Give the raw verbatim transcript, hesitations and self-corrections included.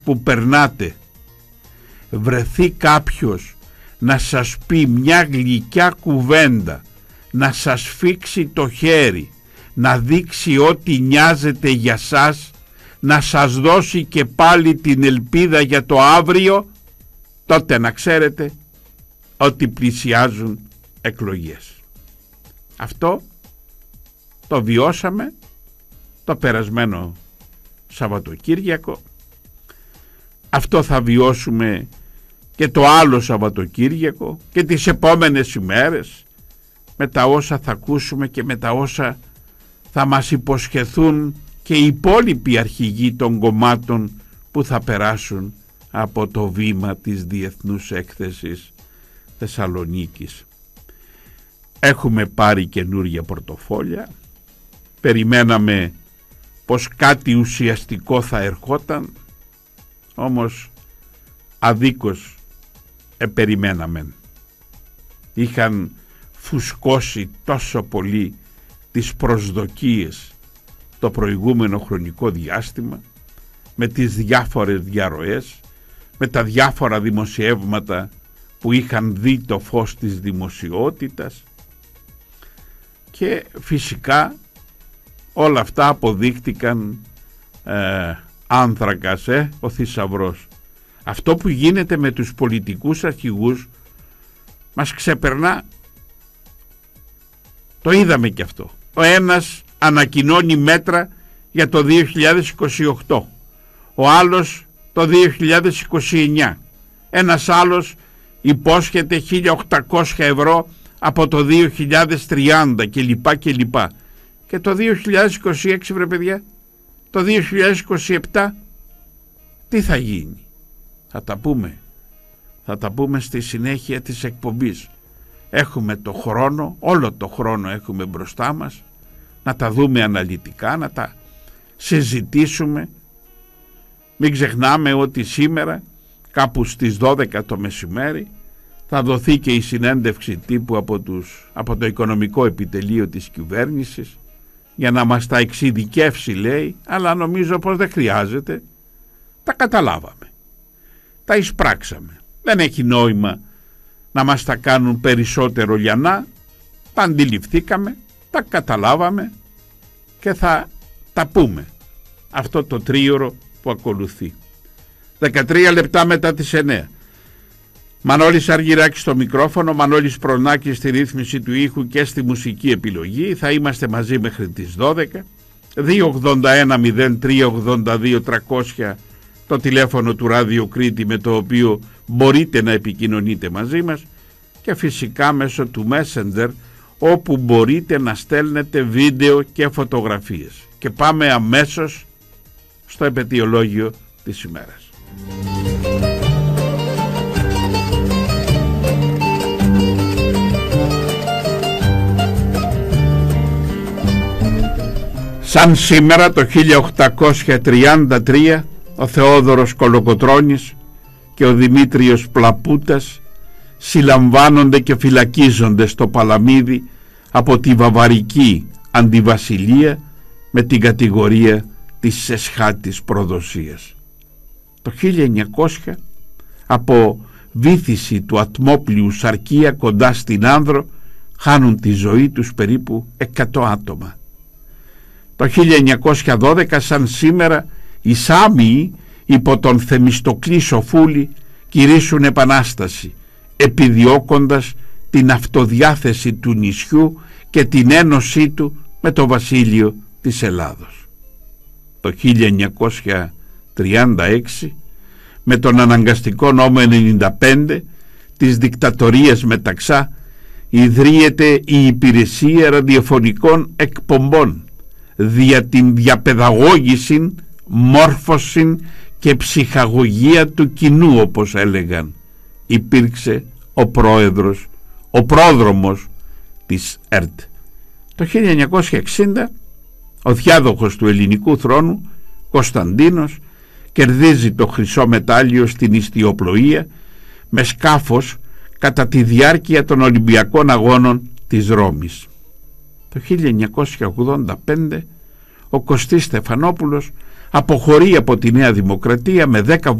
που περνάτε βρεθεί κάποιος να σας πει μια γλυκιά κουβέντα, να σας φίξει το χέρι, να δείξει ότι νοιάζεται για σας, να σας δώσει και πάλι την ελπίδα για το αύριο, τότε να ξέρετε ότι πλησιάζουν εκλογές. Αυτό το βιώσαμε το περασμένο Σαββατοκύριακο, αυτό θα βιώσουμε και το άλλο Σαββατοκύριακο και τις επόμενες ημέρες, με τα όσα θα ακούσουμε και με τα όσα θα μας υποσχεθούν και οι υπόλοιποι αρχηγοί των κομμάτων που θα περάσουν από το βήμα της Διεθνούς Έκθεσης Θεσσαλονίκης. Έχουμε πάρει καινούρια πορτοφόλια, περιμέναμε πως κάτι ουσιαστικό θα ερχόταν, όμως αδίκως επεριμέναμε. Είχαν φουσκώσει τόσο πολύ τις προσδοκίες το προηγούμενο χρονικό διάστημα, με τις διάφορες διαρροές, με τα διάφορα δημοσιεύματα που είχαν δει το φως της δημοσιότητας, και φυσικά όλα αυτά αποδείχτηκαν ε, άνθρακας, ε, ο θησαυρός. Αυτό που γίνεται με τους πολιτικούς αρχηγούς μας ξεπερνά. Το είδαμε και αυτό. Ο ένας ανακοινώνει μέτρα για το δύο χιλιάδες είκοσι οκτώ, ο άλλος το δύο χιλιάδες είκοσι εννιά, ένας άλλος υπόσχεται χίλια οκτακόσια ευρώ από το δύο χιλιάδες τριάντα κλπ κλπ. Και το δύο χιλιάδες είκοσι έξι, βρε παιδιά, το δύο χιλιάδες είκοσι επτά τι θα γίνει? Θα τα πούμε. Θα τα πούμε στη συνέχεια της εκπομπής. Έχουμε το χρόνο, όλο το χρόνο έχουμε μπροστά μας, να τα δούμε αναλυτικά, να τα συζητήσουμε. Μην ξεχνάμε ότι σήμερα κάπου στις δώδεκα το μεσημέρι θα δοθεί και η συνέντευξη τύπου από, τους, από το οικονομικό επιτελείο της κυβέρνησης για να μας τα εξειδικεύσει, λέει, αλλά νομίζω πως δεν χρειάζεται. Τα καταλάβαμε, τα εισπράξαμε. Δεν έχει νόημα να μας τα κάνουν περισσότερο λιανά. Τα αντιληφθήκαμε, τα καταλάβαμε και θα τα πούμε αυτό το τρίωρο που ακολουθεί. δεκατρία λεπτά μετά τις εννέα. Μανώλης Αργυράκης στο μικρόφωνο, Μανώλης Προνάκης στη ρύθμιση του ήχου και στη μουσική επιλογή. Θα είμαστε μαζί μέχρι τις δώδεκα. δύο ογδόντα ένα μηδέν τρία ογδόντα δύο τριακόσια το τηλέφωνο του Ράδιο Κρήτη, με το οποίο μπορείτε να επικοινωνείτε μαζί μας, και φυσικά μέσω του Messenger, όπου μπορείτε να στέλνετε βίντεο και φωτογραφίες. Και πάμε αμέσως στο επετειολόγιο της ημέρας. Σαν σήμερα το χίλια οκτακόσια τριάντα τρία ο Θεόδωρος Κολοκοτρώνης και ο Δημήτριος Πλαπούτας συλλαμβάνονται και φυλακίζονται στο Παλαμίδι από τη βαβαρική αντιβασιλεία με την κατηγορία της εσχάτης προδοσίας. Το χίλια εννιακόσια, από βύθιση του ατμόπλιου Σαρκία κοντά στην Άνδρο, χάνουν τη ζωή τους περίπου εκατό άτομα. Το χίλια εννιακόσια δώδεκα, σαν σήμερα, οι Σάμιοι υπό τον Θεμιστοκλή Σοφούλη κηρύσσουν επανάσταση, επιδιώκοντας την αυτοδιάθεση του νησιού και την ένωσή του με το βασίλειο της Ελλάδος. Το χίλια εννιακόσια τριάντα έξι, με τον αναγκαστικό νόμο ενενήντα πέντε της δικτατορίας Μεταξά, ιδρύεται η Υπηρεσία Ραδιοφωνικών Εκπομπών δια την διαπαιδαγώγηση, μόρφωση και ψυχαγωγία του κοινού, όπως έλεγαν. Υπήρξε ο πρόεδρος, ο πρόδρομος της ΕΡΤ. Το χίλια εννιακόσια εξήντα ο διάδοχος του ελληνικού θρόνου, Κωνσταντίνος, κερδίζει το χρυσό μετάλλιο στην ιστιοπλοεία με σκάφος κατά τη διάρκεια των Ολυμπιακών Αγώνων της Ρώμης. Το χίλια εννιακόσια ογδόντα πέντε ο Κωστής Στεφανόπουλος αποχωρεί από τη Νέα Δημοκρατία με δέκα